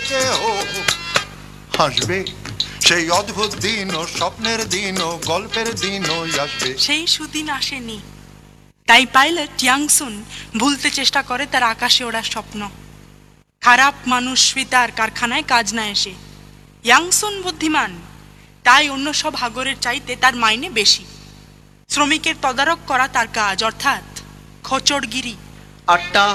কেহ হাসবে। সেই অদ্ভুত দিন ও স্বপ্নের দিন ও গল্পের দিন আসবে। সেই সুদিন আসেনি, তাই পাইলট ইয়াংসুন ভুলতে চেষ্টা করে তার আকাশে ওড়ার স্বপ্ন। খারাপ মানুষ তার কারখানায় কাজ না এসে। ইয়াংসুন বুদ্ধিমান, তাই অন্য সব হাগরের চাইতে তার মাইনে বেশি। শ্রমিকের তদারক করা তার কাজ, অর্থাৎ খোচড়গিরি। 8টা